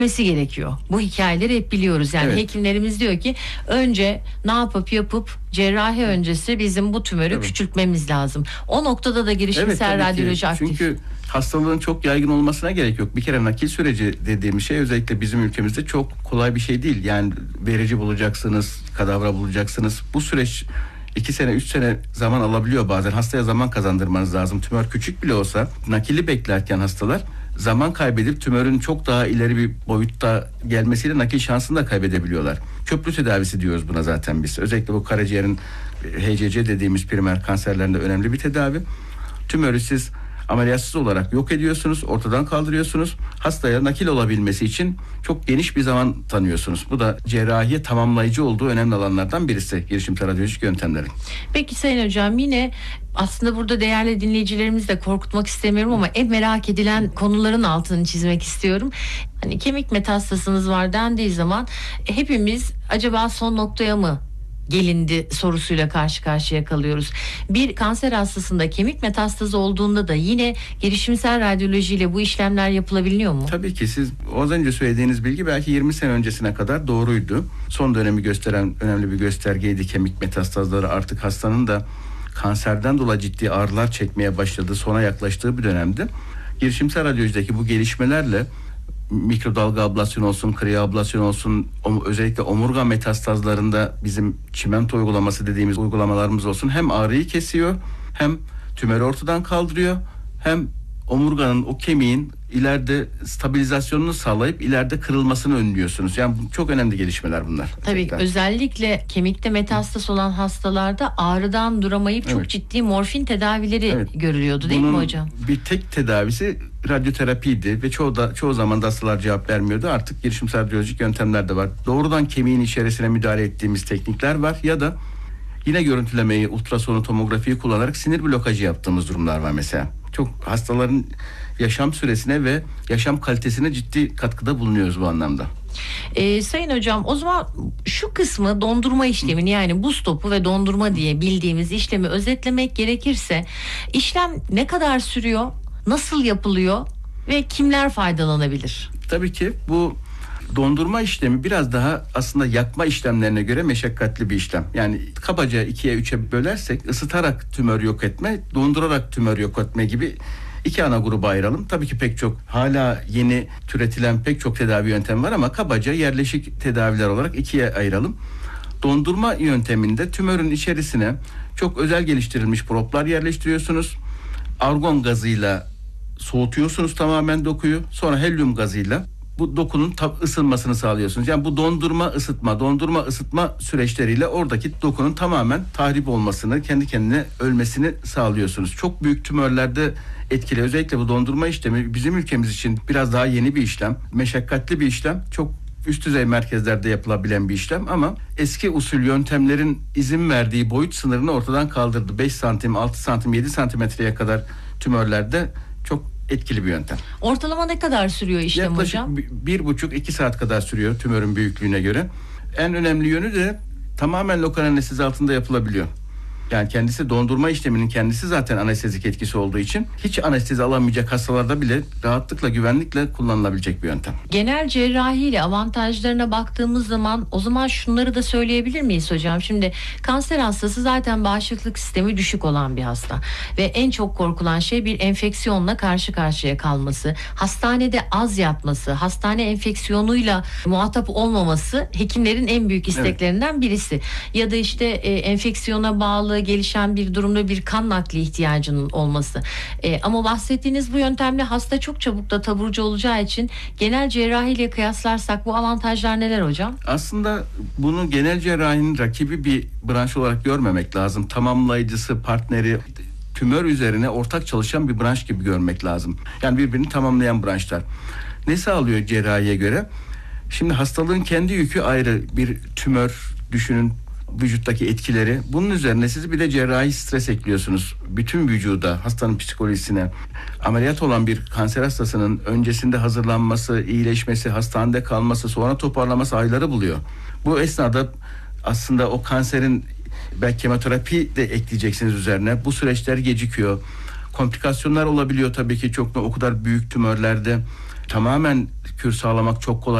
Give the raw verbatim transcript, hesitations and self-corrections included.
gerekiyor. Bu hikayeleri hep biliyoruz. Yani Evet. hekimlerimiz diyor ki önce ne yapıp yapıp cerrahi öncesi bizim bu tümörü Tabii. küçültmemiz lazım. O noktada da girişimsel tabii ki. radyoloji aktif. Çünkü hastalığın çok yaygın olmasına gerek yok. Bir kere nakil süreci dediğimiz şey özellikle bizim ülkemizde çok kolay bir şey değil. Yani verici bulacaksınız, kadavra bulacaksınız. Bu süreç iki sene, üç sene zaman alabiliyor bazen. Hastaya zaman kazandırmanız lazım. Tümör küçük bile olsa nakili beklerken hastalar zaman kaybedip tümörün çok daha ileri bir boyutta gelmesiyle nakil şansını da kaybedebiliyorlar. Köprü tedavisi diyoruz buna zaten biz. Özellikle bu karaciğerin H C C dediğimiz primer kanserlerinde önemli bir tedavi. Tümörü siz ameliyatsız olarak yok ediyorsunuz, ortadan kaldırıyorsunuz. Hastaya nakil olabilmesi için çok geniş bir zaman tanıyorsunuz. Bu da cerrahiye tamamlayıcı olduğu önemli alanlardan birisi girişimsel radyolojik yöntemlerin. Peki Sayın Hocam, yine aslında burada değerli dinleyicilerimizi de korkutmak istemiyorum ama en merak edilen konuların altını çizmek istiyorum. Hani kemik metastasınız var dendiği zaman e, hepimiz acaba son noktaya mı gelindi sorusuyla karşı karşıya kalıyoruz. Bir kanser hastasında kemik metastazı olduğunda da yine girişimsel radyolojiyle bu işlemler yapılabiliyor mu? Tabii ki siz az önce söylediğiniz bilgi belki yirmi sene öncesine kadar doğruydu. Son dönemi gösteren önemli bir göstergeydi kemik metastazları. Artık hastanın da kanserden dolayı ciddi ağrılar çekmeye başladığı, sona yaklaştığı bir dönemde. Girişimsel radyolojideki bu gelişmelerle mikrodalga ablasyon olsun, kriyo ablasyon olsun, özellikle omurga metastazlarında bizim çimento uygulaması dediğimiz uygulamalarımız olsun, hem ağrıyı kesiyor, hem tümörü ortadan kaldırıyor, hem omurganın, o kemiğin ileride stabilizasyonunu sağlayıp ileride kırılmasını önlüyorsunuz. Yani çok önemli gelişmeler bunlar. Tabii özellikle. Özellikle kemikte metastas olan hastalarda ağrıdan duramayıp çok Evet. ciddi morfin tedavileri Evet. görülüyordu değil Bunun mi hocam? bir tek tedavisi radyoterapiydi ve çoğu da çoğu zaman da hastalar cevap vermiyordu. Artık girişimsel radyolojik yöntemler de var. Doğrudan kemiğin içerisine müdahale ettiğimiz teknikler var ya da yine görüntülemeyi, ultrasonu, tomografiyi kullanarak sinir blokajı yaptığımız durumlar var mesela. Çok hastaların yaşam süresine ve yaşam kalitesine ciddi katkıda bulunuyoruz bu anlamda. Ee, Sayın Hocam, o zaman şu kısmı, dondurma işlemini, yani buz topu ve dondurma diye bildiğimiz işlemi özetlemek gerekirse işlem ne kadar sürüyor, nasıl yapılıyor ve kimler faydalanabilir? Tabii ki bu dondurma işlemi biraz daha aslında yakma işlemlerine göre meşakkatli bir işlem. Yani kabaca ikiye üçe bölersek ısıtarak tümör yok etme, dondurarak tümör yok etme gibi iki ana gruba ayıralım. Tabii ki pek çok hala yeni türetilen pek çok tedavi yöntemi var ama kabaca yerleşik tedaviler olarak ikiye ayıralım. Dondurma yönteminde tümörün içerisine çok özel geliştirilmiş proplar yerleştiriyorsunuz. Argon gazıyla soğutuyorsunuz tamamen dokuyu. Sonra helyum gazıyla bu dokunun ısınmasını sağlıyorsunuz. Yani bu dondurma ısıtma, dondurma ısıtma süreçleriyle oradaki dokunun tamamen tahrip olmasını, kendi kendine ölmesini sağlıyorsunuz. Çok büyük tümörlerde etkili. Özellikle bu dondurma işlemi bizim ülkemiz için biraz daha yeni bir işlem. Meşakkatli bir işlem. Çok üst düzey merkezlerde yapılabilen bir işlem ama eski usul yöntemlerin izin verdiği boyut sınırını ortadan kaldırdı. beş santim, altı santim, yedi santimetreye kadar tümörlerde çok etkili bir yöntem. Ortalama ne kadar sürüyor işlem Yaklaşık hocam? bir, bir buçuk iki saat kadar sürüyor tümörün büyüklüğüne göre. En önemli yönü de tamamen lokal anestezi altında yapılabiliyor. Yani kendisi dondurma işleminin kendisi zaten anestezik etkisi olduğu için hiç anestezi alamayacak hastalarda bile rahatlıkla, güvenlikle kullanılabilecek bir yöntem. Genel cerrahiyle avantajlarına baktığımız zaman o zaman şunları da söyleyebilir miyiz hocam? Şimdi kanser hastası zaten bağışıklık sistemi düşük olan bir hasta ve en çok korkulan şey bir enfeksiyonla karşı karşıya kalması, hastanede az yatması, hastane enfeksiyonuyla muhatap olmaması hekimlerin en büyük isteklerinden evet. birisi. Ya da işte e, enfeksiyona bağlı gelişen bir durumda bir kan nakli ihtiyacının olması. E, ama bahsettiğiniz bu yöntemle hasta çok çabuk da taburcu olacağı için genel cerrahiyle kıyaslarsak bu avantajlar neler hocam? Aslında bunu genel cerrahinin rakibi bir branş olarak görmemek lazım. Tamamlayıcısı, partneri, tümör üzerine ortak çalışan bir branş gibi görmek lazım. Yani birbirini tamamlayan branşlar. Ne sağlıyor cerrahiye göre? Şimdi hastalığın kendi yükü ayrı. Bir tümör düşünün, vücuttaki etkileri. Bunun üzerine siz bir de cerrahi stres ekliyorsunuz. Bütün vücuda, hastanın psikolojisine. Ameliyat olan bir kanser hastasının öncesinde hazırlanması, iyileşmesi, hastanede kalması, sonra toparlaması ayları buluyor. Bu esnada aslında o kanserin belki kemoterapi de ekleyeceksiniz üzerine. Bu süreçler gecikiyor. Komplikasyonlar olabiliyor tabii ki çok da o kadar büyük tümörlerde. Tamamen kür sağlamak çok kolay